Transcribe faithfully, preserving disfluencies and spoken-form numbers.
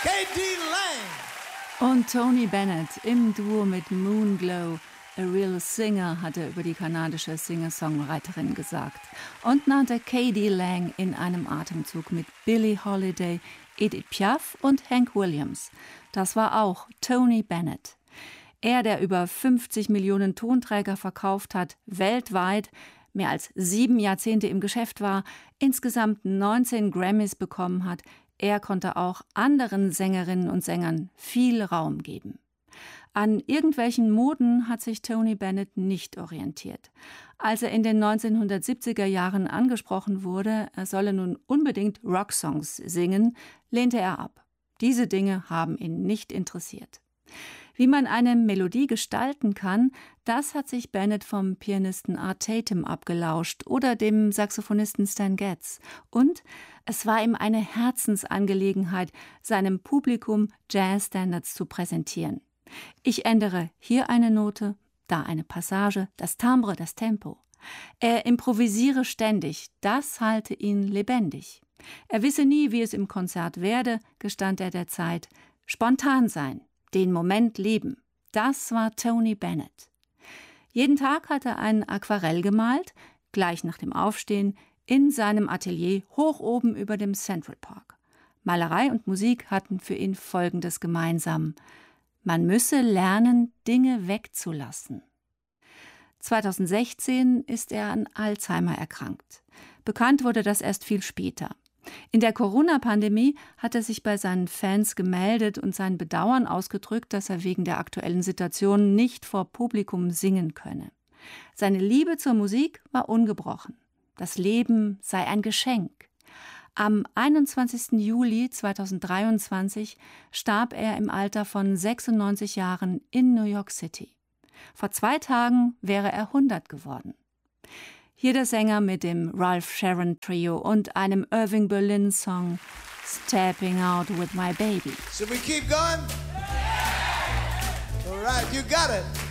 K.D. Lang. Und Tony Bennett im Duo mit Moonglow. A Real Singer, hat er über die kanadische Singer-Songwriterin gesagt und nannte K D. Lang in einem Atemzug mit Billie Holiday, Edith Piaf und Hank Williams. Das war auch Tony Bennett. Er, der über fünfzig Millionen Tonträger verkauft hat, weltweit, mehr als sieben Jahrzehnte im Geschäft war, insgesamt neunzehn Grammys bekommen hat, er konnte auch anderen Sängerinnen und Sängern viel Raum geben. An irgendwelchen Moden hat sich Tony Bennett nicht orientiert. Als er in den neunzehnhundertsiebziger Jahren angesprochen wurde, er solle nun unbedingt Rocksongs singen, lehnte er ab. Diese Dinge haben ihn nicht interessiert. Wie man eine Melodie gestalten kann, das hat sich Bennett vom Pianisten Art Tatum abgelauscht oder dem Saxophonisten Stan Getz. Und es war ihm eine Herzensangelegenheit, seinem Publikum Jazzstandards zu präsentieren. Ich ändere hier eine Note, da eine Passage, das Timbre, das Tempo. Er improvisiere ständig, das halte ihn lebendig. Er wisse nie, wie es im Konzert werde, gestand er der Zeit. Spontan sein, den Moment leben, das war Tony Bennett. Jeden Tag hat er ein Aquarell gemalt, gleich nach dem Aufstehen, in seinem Atelier hoch oben über dem Central Park. Malerei und Musik hatten für ihn Folgendes gemeinsam: Man müsse lernen, Dinge wegzulassen. zweitausendsechzehn ist er an Alzheimer erkrankt. Bekannt wurde das erst viel später. In der Corona-Pandemie hat er sich bei seinen Fans gemeldet und sein Bedauern ausgedrückt, dass er wegen der aktuellen Situation nicht vor Publikum singen könne. Seine Liebe zur Musik war ungebrochen. Das Leben sei ein Geschenk. Am einundzwanzigsten Juli zweitausenddreiundzwanzig starb er im Alter von sechsundneunzig Jahren in New York City. Vor zwei Tagen wäre er hundert geworden. Hier der Sänger mit dem Ralph Sharon Trio und einem Irving Berlin Song Stepping Out with My Baby. Should we keep going? All right, you got it.